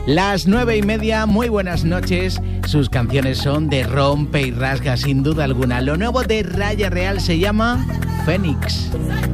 Las 9:30, muy buenas noches. Sus canciones son de rompe y rasga sin duda alguna. Lo nuevo de Raya Real se llama Fénix.